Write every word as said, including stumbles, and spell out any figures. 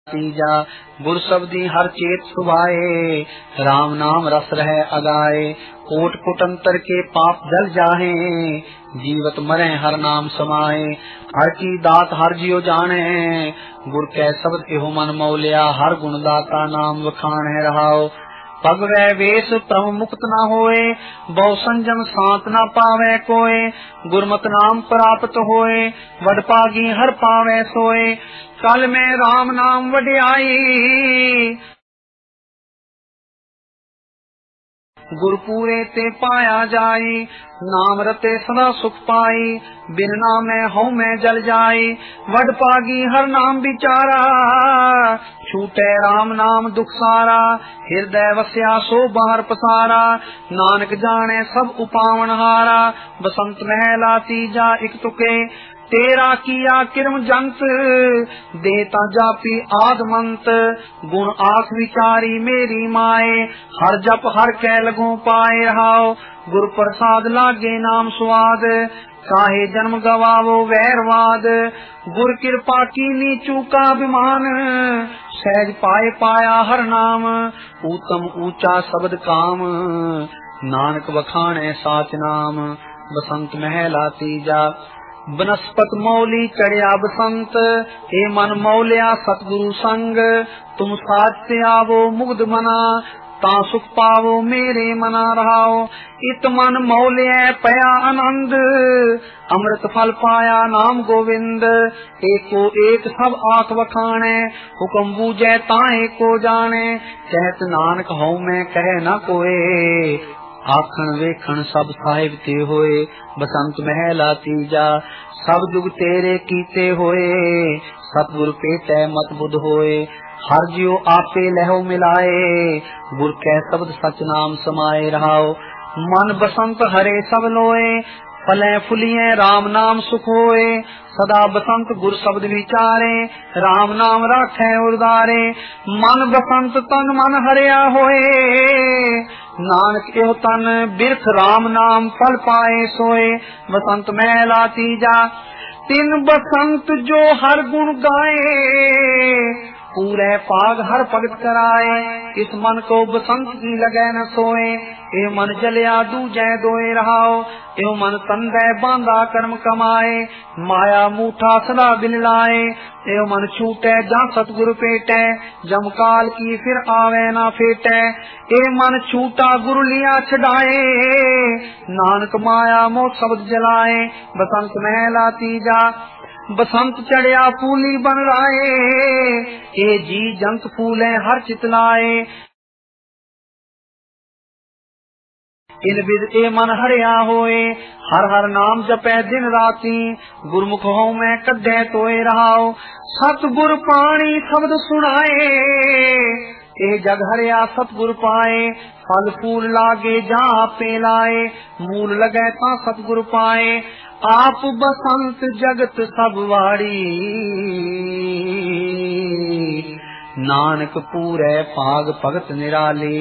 तीजा गुर शब्दी हर चेत सुभाए, राम नाम रस रहे अगाए। कोट कुटंतर के पाप जल जाहे, जीवत मरे हर नाम समाए। हर की दात हर जियो जाने, गुर कै शब्द एहो मन मौलिया। हर गुण दाता नाम वखाण है रहाओ। पग वै वेश प्रभु मुक्त न होए, बहु संजम सांत न पावे कोय। गुरमत नाम प्राप्त होए, वड पागी हर पावे सोए। कल में राम नाम वड्याई, गुरपूरे ते पाया जाई। नाम रते सदा सुख पाई, बिन नामे हऊ में जल जाई। वड पागी हर नाम बिचारा, छूटे राम नाम दुख सारा। हृदय वस्या सो बाहर पसारा, नानक जाने सब उपावन हारा। बसंत महला तीजा इक तुके, तेरा किया किरम जंत। देता जापी आदमंत, गुण आख विचारी मेरी माए। हर जप हर कै लगो पाए रहाओ, गुर प्रसाद लागे नाम स्वाद। काहे जन्म गवावो वैरवाद, गुर कृपा कीनी चूका विमान। सहज पाए पाया हर नाम, उत्तम ऊंचा शब्द काम। नानक वखाणे साच नाम, बसंत महला तीजा। बनस्पत मौली चढ़िया बसंत, हे मन मौलिया सतगुरु संग। तुम साथ से आवो मुग्ध मना, ता सुख पावो मेरे मना रहाओ। इत मन मौलिया पया आनंद, अमृत फल पाया नाम गोविंद। एको एक सब आख वखाणे, हुक्म बूझे ताए को जाने। कहत नानक हऊँ मैं कहे न कोए, आखन वेखन सब साहिब ते होए। बसंत महला तीजा। सब जुग तेरे कीते होए, सतगुर पेटै मत बुध होए। हर जियो आपे लहो मिलाए, गुर कै शब्द सच नाम समाये रहाओ। मन बसंत हरे सब लोए, फले फुलिए राम नाम सुख होए। सदा बसंत गुर शब्द विचारे, राम नाम राखे उदारे। मन बसंत तन मन हरिया होए, नानक एहो तन बिरख राम नाम फल पाए सोए। बसंत महला तीजा। तिन बसंत जो हर गुण गाए, पूरे पाग हर भगत कराए। इस मन को बसंत की लगे न सोए, ए मन जलिया दूजै दोए रहाओ। ए मन तंदै बांधा कर्म कमाए, माया मूठा सदा बिन लाए। ए मन छूटे जा सतगुरु पेटे, जम काल की फिर आवे ना फेटे। ए मन छूटा गुरु लिया छड़ाए, नानक माया मोह शब्द जलाए। बसंत महला तीजा। बसंत चढ़िया फूली बन राए, ए जी जंत फूले हर चितलाए। इन विद ए मन हरिया होए, हर हर नाम जपै दिन राती। गुरमुख हो मैं कद्धे तोए रहाओ, सतगुर पाणी शब्द सुनाए। ए जग हरिया सतगुर पाए, फल फूल लागे जहाँ पे लाए। मूल लगे ता सतगुर पाए, आप बसंत जगत सब वाड़ी। नानक पूरे पाग भगत निराली।